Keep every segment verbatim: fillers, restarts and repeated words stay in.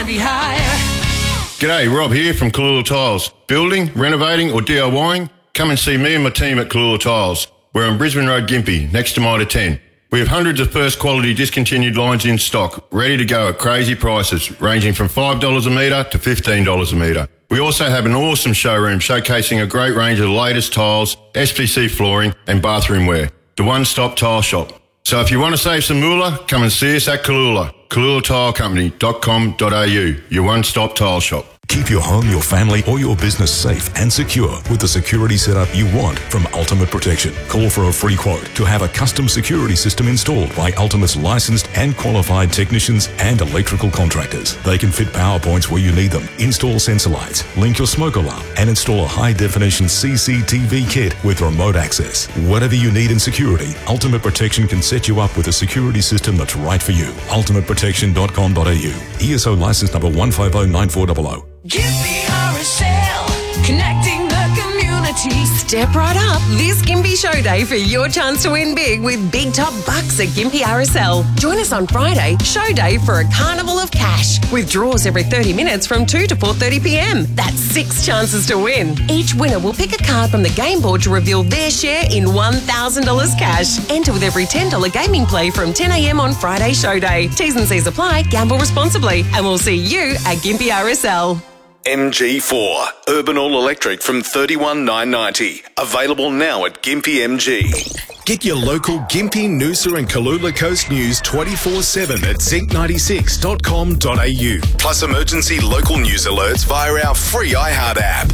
be higher. G'day, Rob here from Kalula Tiles. Building, renovating or DIYing? Come and see me and my team at Kalula Tiles. We're on Brisbane Road, Gympie, next to Mitre ten. We have hundreds of first quality discontinued lines in stock, ready to go at crazy prices, ranging from five dollars a metre to fifteen dollars a metre. We also have an awesome showroom showcasing a great range of the latest tiles, S P C flooring and bathroom wear. The one-stop tile shop. So if you want to save some moolah, come and see us at Kalula. kalula tile company dot com dot a u, your one-stop tile shop. Keep your home, your family or your business safe and secure with the security setup you want from Ultimate Protection. Call for a free quote to have a custom security system installed by Ultimate's licensed and qualified technicians and electrical contractors. They can fit power points where you need them, install sensor lights, link your smoke alarm and install a high-definition C C T V kit with remote access. Whatever you need in security, Ultimate Protection can set you up with a security system that's right for you. ultimate protection dot com dot a u. E S O license number one five zero nine four zero zero. Gympie R S L, connecting the community. Step right up this Gympie Show Day for your chance to win big with big top bucks at Gympie R S L. Join us on Friday, Show Day, for a carnival of cash with draws every thirty minutes from two to four thirty p m. That's six chances to win. Each winner will pick a card from the game board to reveal their share in one thousand dollars cash. Enter with every ten dollars gaming play from ten a m on Friday Show Day. T's and C's apply. Gamble responsibly. And we'll see you at Gympie R S L. M G four, Urban All Electric from thirty-one nine ninety. Available now at Gympie M G. Get your local Gympie, Noosa and Kalula Coast news twenty-four seven at zinc ninety-six dot com dot a u. Plus emergency local news alerts via our free iHeart app.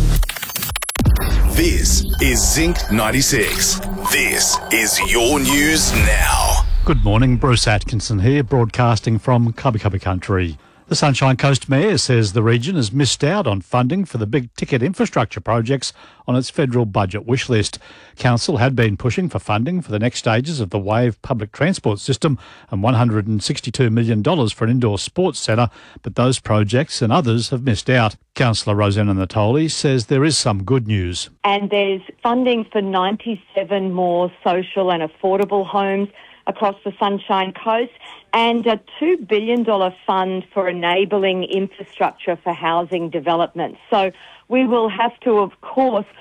This is Zinc ninety-six. This is your news now. Good morning, Bruce Atkinson here, broadcasting from Cubby Cubby Country. The Sunshine Coast Mayor says the region has missed out on funding for the big-ticket infrastructure projects on its federal budget wish list. Council had been pushing for funding for the next stages of the WAVE public transport system and one hundred sixty-two million dollars for an indoor sports centre, but those projects and others have missed out. Councillor Rosanna Natoli says there is some good news. And there's funding for ninety-seven more social and affordable homes across the Sunshine Coast, and a two billion dollars fund for enabling infrastructure for housing development. So we will have to, of course,